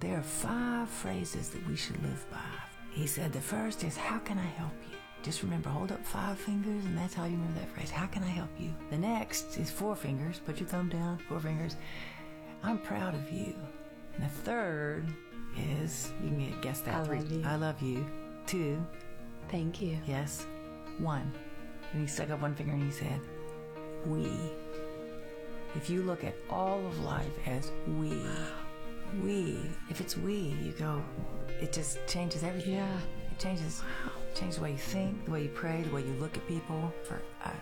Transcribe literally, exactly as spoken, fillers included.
there are five phrases that we should live by. He said the first is, how can I help you? Just remember, hold up five fingers, and that's how you remember that phrase. How can I help you? The next is four fingers. Put your thumb down, four fingers. I'm proud of you. And the third is, you can guess that. I Three. love you. I love you. Two. Thank you. Yes. One. And he stuck up one finger and he said, we. If you look at all of life as we, we, if it's we, you go, it just changes everything. Yeah. It changes, changes the way you think, the way you pray, the way you look at people. For us.